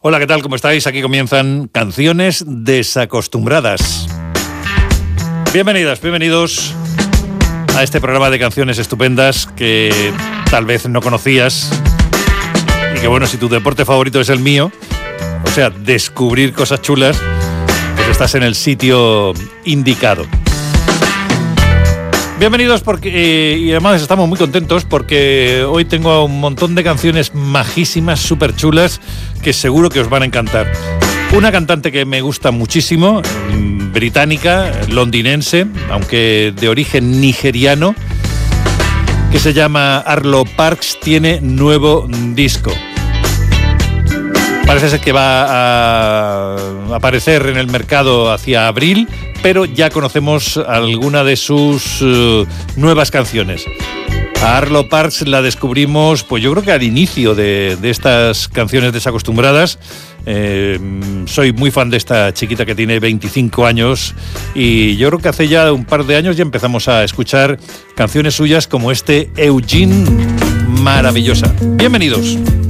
Hola, ¿qué tal? ¿Cómo estáis? Aquí comienzan Canciones Desacostumbradas. Bienvenidas, bienvenidos a este programa de canciones estupendas que tal vez no conocías y que, bueno, si tu deporte favorito es el mío, o sea, descubrir cosas chulas, pues estás en el sitio indicado. Bienvenidos porque y además estamos muy contentos porque hoy tengo un montón de canciones majísimas, súper chulas, que seguro que os van a encantar. Una cantante que me gusta muchísimo, británica, londinense, aunque de origen nigeriano, que se llama Arlo Parks, tiene nuevo disco. Parece ser que va a aparecer en el mercado hacia abril, pero ya conocemos alguna de sus nuevas canciones. A Arlo Parks la descubrimos, pues yo creo que al inicio de estas canciones desacostumbradas. Soy muy fan de esta chiquita que tiene 25 años y yo creo que hace ya un par de años ya empezamos a escuchar canciones suyas como este Eugene, maravillosa. Bienvenidos.